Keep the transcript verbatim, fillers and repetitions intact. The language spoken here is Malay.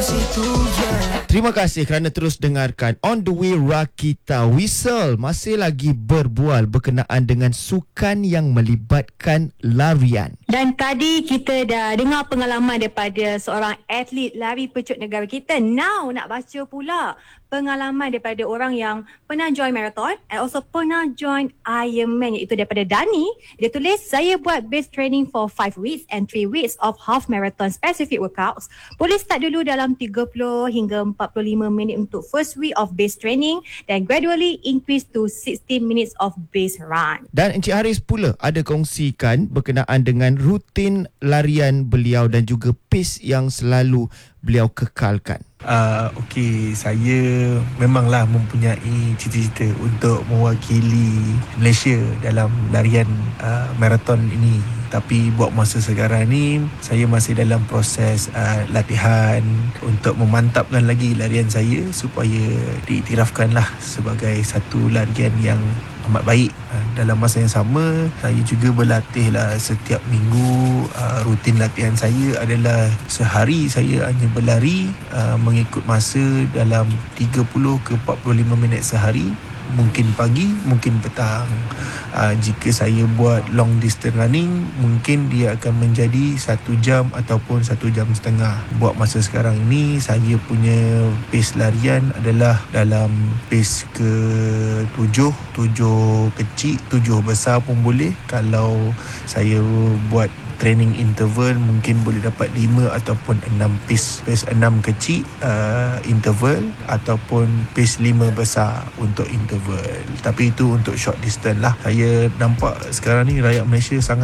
situ, yeah. Terima kasih kerana terus dengarkan On The Way Rakita Whistle. Masih lagi berbual berkenaan dengan sukan yang melibatkan larian. Dan tadi kita dah dengar pengalaman daripada seorang atlet lari pecut negara kita. Now nak baca pula pengalaman daripada orang yang pernah join marathon and also pernah join Ironman, iaitu daripada Dani. Dia tulis, saya buat base training for five weeks and three weeks of half marathon specific workouts. Boleh start dulu dalam tiga puluh hingga empat puluh lima minit untuk first week of base training dan gradually increase to sixty minutes of base run. Dan Encik Haris pula ada kongsikan berkenaan dengan rutin larian beliau dan juga pace yang selalu beliau kekalkan. Uh, Okey, saya memanglah mempunyai cita-cita untuk mewakili Malaysia dalam larian uh, marathon ini. Tapi buat masa sekarang ni, saya masih dalam proses uh, latihan untuk memantapkan lagi larian saya supaya diiktirafkanlah sebagai satu larian yang amat baik. Uh, dalam masa yang sama, saya juga berlatihlah setiap minggu. Uh, rutin latihan saya adalah sehari saya hanya berlari uh, mengikut masa dalam tiga puluh ke empat puluh lima minit sehari. Mungkin pagi, mungkin petang. uh, Jika saya buat long distance running, mungkin dia akan menjadi satu jam ataupun satu jam setengah. Buat masa sekarang ini, saya punya pace larian adalah dalam pace ke tujuh. Tujuh kecil, tujuh besar pun boleh. Kalau saya buat training interval, mungkin boleh dapat lima ataupun enam pace. Pace enam kecil uh, interval ataupun pace lima besar untuk interval. Tapi itu untuk short distance lah. Saya nampak sekarang ni rakyat Malaysia sangat